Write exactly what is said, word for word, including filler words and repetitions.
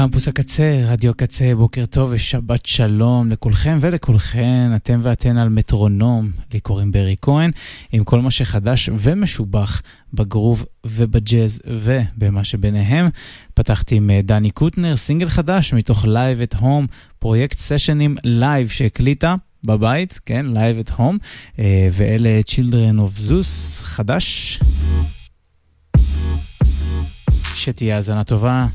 קמפוס הקצה, רדיו קצה, בוקר טוב ושבת שלום לכולכם ולכולכן, אתם ואתן על מטרונום, לי קוראים ברי כהן, עם כל מה שחדש ומשובח בגרוב ובג'אז ובמה שביניהם. פתחתי עם דני קוטנר, סינגל חדש מתוך Live at Home, פרויקט סשנים לייב שהקליטה בבית, כן, Live at Home, ואלה Children of Zeus, חדש. שתהיה האזנה טובה.